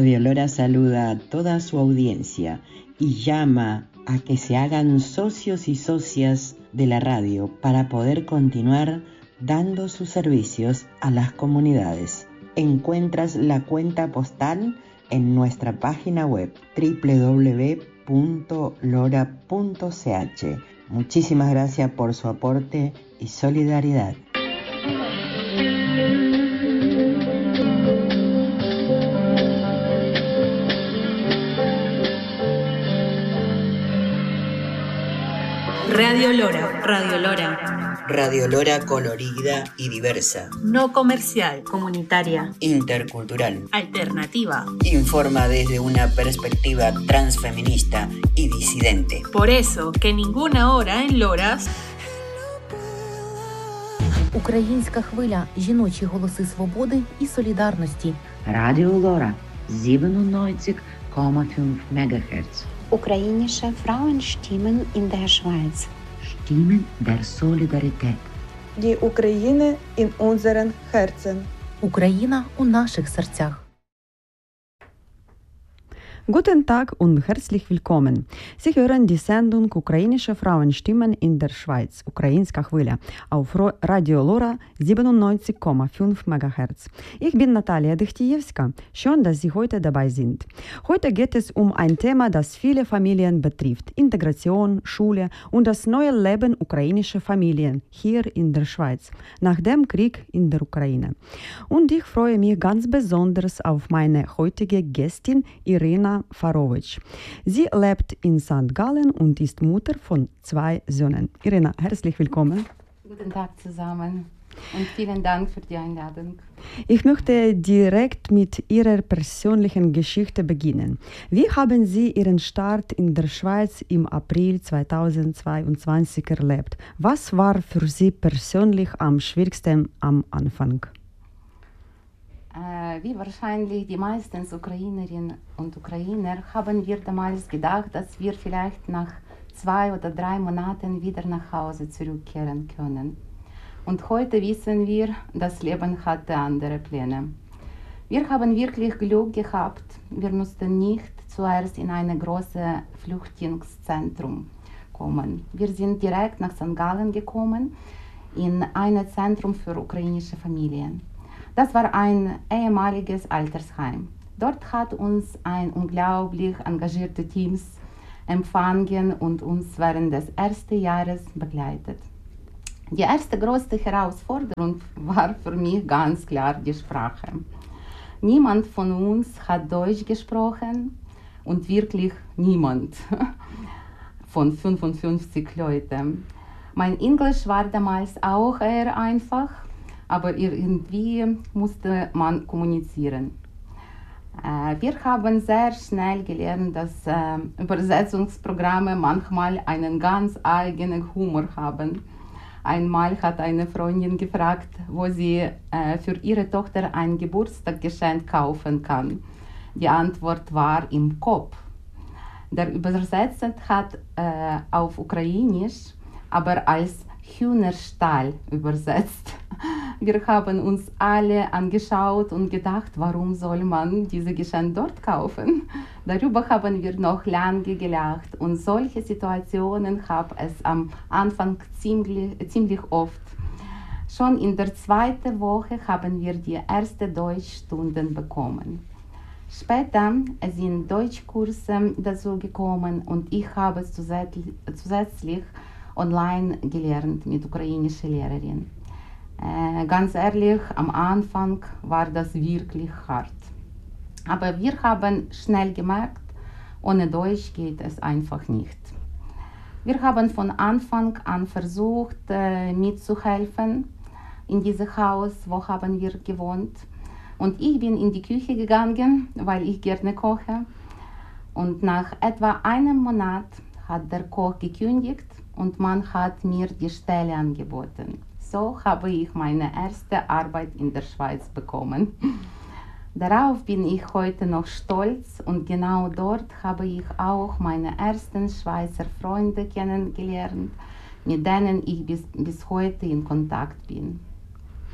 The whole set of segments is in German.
Radio Lora saluda a toda su audiencia y llama a que se hagan socios y socias de la radio para poder continuar dando sus servicios a las comunidades. Encuentras la cuenta postal en nuestra página web www.lora.ch. Muchísimas gracias por su aporte y solidaridad. Radio Lora, Radio Lora. Radio Lora colorida y diversa. No comercial, comunitaria, intercultural, alternativa. Informa desde una perspectiva transfeminista y disidente. Por eso que ninguna hora en Loras. Українська хвиля, жіночі голоси свободи і солідарності. Radio Lora 97,5 MHz. Ukrainische Frauenstimmen in der Schweiz. Stimmen der Solidarität. Die Ukraine in unseren Herzen. Україна у наших серцях. Guten Tag und herzlich willkommen. Sie hören die Sendung Ukrainische Frauenstimmen in der Schweiz, Ukrainska Хвиля, auf Radio Lora 97,5 MHz. Ich bin Natalia Dechtiewska. Schön, dass Sie heute dabei sind. Heute geht es um ein Thema, das viele Familien betrifft: Integration, Schule und das neue Leben ukrainischer Familien hier in der Schweiz, nach dem Krieg in der Ukraine. Und ich freue mich ganz besonders auf meine heutige Gästin Irina Farovic. Sie lebt in St. Gallen und ist Mutter von 2 Söhnen. Irina, herzlich willkommen. Guten Tag zusammen und vielen Dank für die Einladung. Ich möchte direkt mit Ihrer persönlichen Geschichte beginnen. Wie haben Sie Ihren Start in der Schweiz im April 2022 erlebt? Was war für Sie persönlich am schwierigsten am Anfang? Wie wahrscheinlich die meisten Ukrainerinnen und Ukrainer haben wir damals gedacht, dass wir vielleicht nach 2 oder 3 Monaten wieder nach Hause zurückkehren können. Und heute wissen wir, das Leben hatte andere Pläne. Wir haben wirklich Glück gehabt. Wir mussten nicht zuerst in ein großes Flüchtlingszentrum kommen. Wir sind direkt nach St. Gallen gekommen, in ein Zentrum für ukrainische Familien. Das war ein ehemaliges Altersheim. Dort hat uns ein unglaublich engagiertes Team empfangen und uns während des ersten Jahres begleitet. Die erste größte Herausforderung war für mich ganz klar die Sprache. Niemand von uns hat Deutsch gesprochen und wirklich niemand von 55 Leuten. Mein Englisch war damals auch eher einfach, aber irgendwie musste man kommunizieren. Wir haben sehr schnell gelernt, dass Übersetzungsprogramme manchmal einen ganz eigenen Humor haben. Einmal hat eine Freundin gefragt, wo sie für ihre Tochter ein Geburtstagsgeschenk kaufen kann. Die Antwort war im Kopf. Der Übersetzer hat auf Ukrainisch, aber als Hühnerstall übersetzt. Wir haben uns alle angeschaut und gedacht, warum soll man diese Geschenk dort kaufen? Darüber haben wir noch lange gelacht und solche Situationen gab es am Anfang ziemlich oft. Schon in der 2. Woche haben wir die ersten Deutschstunden bekommen. Später sind Deutschkurse dazu gekommen und ich habe zusätzlich online gelernt mit ukrainischen Lehrerinnen. Ganz ehrlich, am Anfang war das wirklich hart. Aber wir haben schnell gemerkt, ohne Deutsch geht es einfach nicht. Wir haben von Anfang an versucht, mitzuhelfen. In diesem Haus, wo haben wir gewohnt. Und ich bin in die Küche gegangen, weil ich gerne koche. Und nach etwa einem Monat hat der Koch gekündigt und man hat mir die Stelle angeboten. So habe ich meine erste Arbeit in der Schweiz bekommen. Darauf bin ich heute noch stolz und genau dort habe ich auch meine ersten Schweizer Freunde kennengelernt, mit denen ich bis heute in Kontakt bin.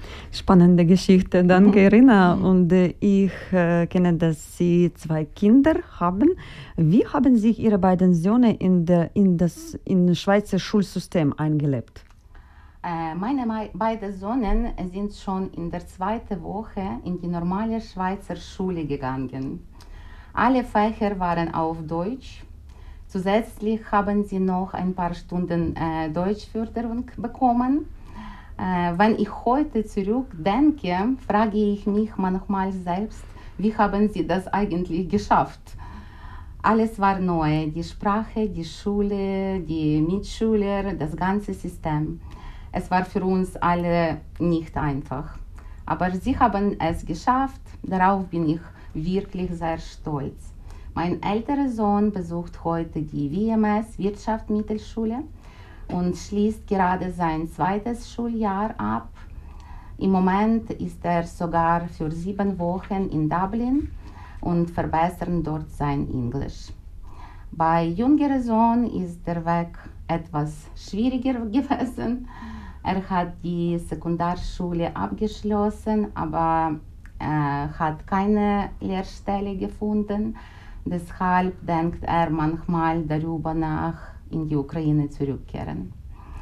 Spannende Geschichte, danke Irina. Und ich kenne, dass Sie 2 Kinder haben. Wie haben sich Ihre beiden Söhne in das Schweizer Schulsystem eingelebt? Meine beiden Söhne sind schon in der 2. Woche in die normale Schweizer Schule gegangen. Alle Fächer waren auf Deutsch. Zusätzlich haben sie noch ein paar Stunden Deutschförderung bekommen. Wenn ich heute zurückdenke, frage ich mich manchmal selbst, wie haben sie das eigentlich geschafft? Alles war neu, die Sprache, die Schule, die Mitschüler, das ganze System. Es war für uns alle nicht einfach. Aber sie haben es geschafft, darauf bin ich wirklich sehr stolz. Mein älterer Sohn besucht heute die WMS Wirtschaftsmittelschule und schließt gerade sein 2. Schuljahr ab. Im Moment ist er sogar für 7 Wochen in Dublin und verbessert dort sein Englisch. Bei jüngerem Sohn ist der Weg etwas schwieriger gewesen. Er hat die Sekundarschule abgeschlossen, aber hat keine Lehrstelle gefunden. Deshalb denkt er manchmal darüber nach, in die Ukraine zurückzukehren.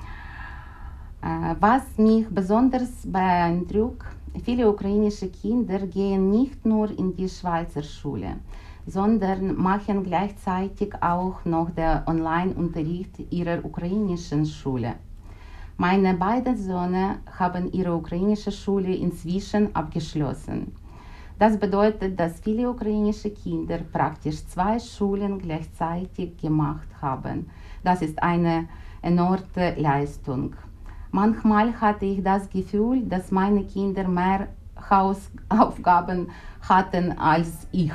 Was mich besonders beeindruckt, viele ukrainische Kinder gehen nicht nur in die Schweizer Schule, sondern machen gleichzeitig auch noch den Online-Unterricht ihrer ukrainischen Schule. Meine beiden Söhne haben ihre ukrainische Schule inzwischen abgeschlossen. Das bedeutet, dass viele ukrainische Kinder praktisch 2 Schulen gleichzeitig gemacht haben. Das ist eine enorme Leistung. Manchmal hatte ich das Gefühl, dass meine Kinder mehr Hausaufgaben hatten als ich.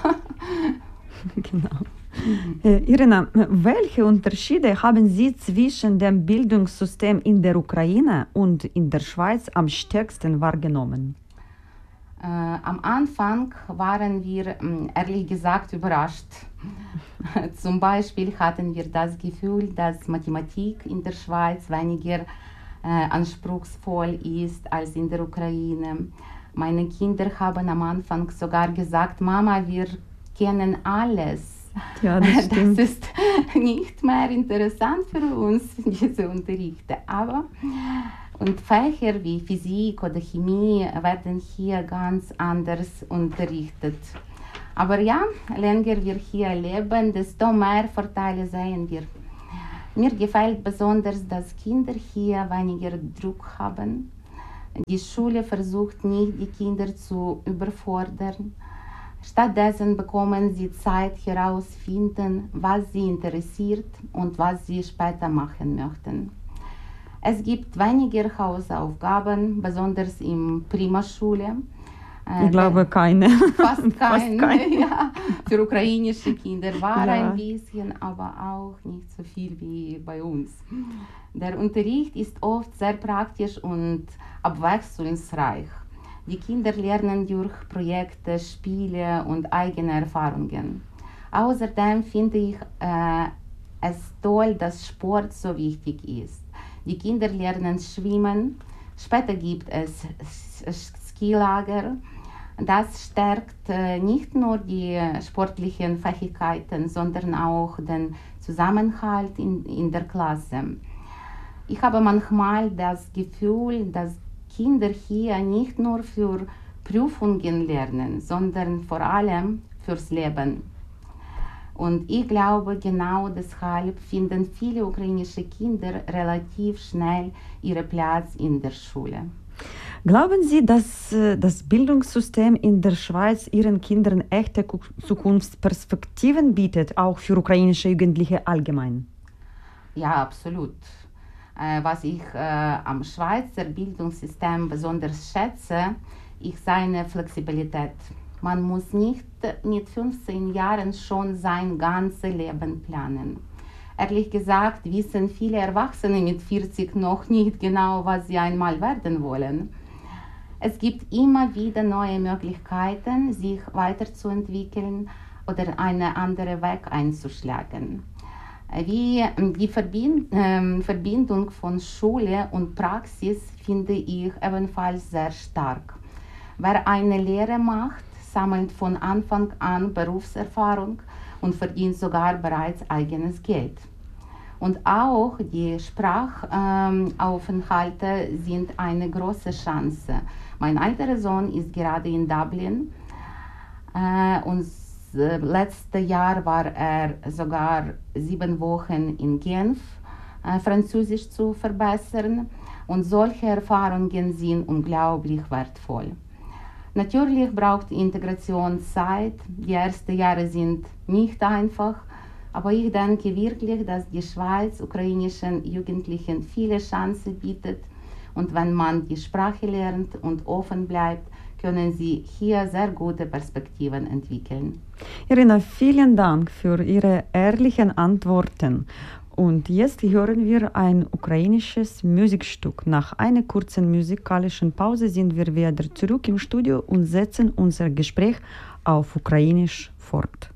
Genau. Irina, welche Unterschiede haben Sie zwischen dem Bildungssystem in der Ukraine und in der Schweiz am stärksten wahrgenommen? Am Anfang waren wir ehrlich gesagt überrascht. Zum Beispiel hatten wir das Gefühl, dass Mathematik in der Schweiz weniger anspruchsvoll ist als in der Ukraine. Meine Kinder haben am Anfang sogar gesagt, Mama, wir kennen alles. Ja, das stimmt. Das ist nicht mehr interessant für uns, diese Unterrichte. Und Fächer wie Physik oder Chemie werden hier ganz anders unterrichtet. Aber ja, länger wir hier leben, desto mehr Vorteile sehen wir. Mir gefällt besonders, dass Kinder hier weniger Druck haben. Die Schule versucht nicht, die Kinder zu überfordern. Stattdessen bekommen sie Zeit herausfinden, was sie interessiert und was sie später machen möchten. Es gibt weniger Hausaufgaben, besonders in Primarschule. Ich glaube keine. Fast keine. Fast keine. Ja. Für ukrainische Kinder war Ja. ein bisschen, aber auch nicht so viel wie bei uns. Der Unterricht ist oft sehr praktisch und abwechslungsreich. Die Kinder lernen durch Projekte, Spiele und eigene Erfahrungen. Außerdem finde ich es toll, dass Sport so wichtig ist. Die Kinder lernen schwimmen, später gibt es Skilager. Das stärkt nicht nur die sportlichen Fähigkeiten, sondern auch den Zusammenhalt in der Klasse. Ich habe manchmal das Gefühl, dass Kinder hier nicht nur für Prüfungen lernen, sondern vor allem fürs Leben. Und ich glaube, genau deshalb finden viele ukrainische Kinder relativ schnell ihren Platz in der Schule. Glauben Sie, dass das Bildungssystem in der Schweiz Ihren Kindern echte Zukunftsperspektiven bietet, auch für ukrainische Jugendliche allgemein? Ja, absolut. Was ich am Schweizer Bildungssystem besonders schätze, ist seine Flexibilität. Man muss nicht mit 15 Jahren schon sein ganzes Leben planen. Ehrlich gesagt wissen viele Erwachsene mit 40 noch nicht genau, was sie einmal werden wollen. Es gibt immer wieder neue Möglichkeiten, sich weiterzuentwickeln oder einen anderen Weg einzuschlagen. Wie die Verbindung von Schule und Praxis finde ich ebenfalls sehr stark. Wer eine Lehre macht, sammelt von Anfang an Berufserfahrung und verdient sogar bereits eigenes Geld. Und auch die Sprachaufenthalte sind eine große Chance. Mein älterer Sohn ist gerade in Dublin und letztes Jahr war er sogar 7 Wochen in Genf, Französisch zu verbessern. Und solche Erfahrungen sind unglaublich wertvoll. Natürlich braucht Integration Zeit. Die ersten Jahre sind nicht einfach. Aber ich denke wirklich, dass die Schweiz ukrainischen Jugendlichen viele Chancen bietet. Und wenn man die Sprache lernt und offen bleibt, können sie hier sehr gute Perspektiven entwickeln. Irina, vielen Dank für Ihre ehrlichen Antworten. Und jetzt hören wir ein ukrainisches Musikstück. Nach einer kurzen musikalischen Pause sind wir wieder zurück im Studio und setzen unser Gespräch auf Ukrainisch fort.